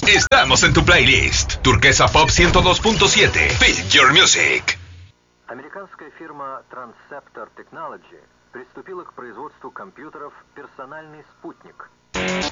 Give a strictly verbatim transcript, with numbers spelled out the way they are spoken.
Estamos en tu playlist. Turquesa Pop ciento dos punto siete. Feel your music. Американская фирма Transceptor Technology приступила к производству компьютеров «Персональный спутник».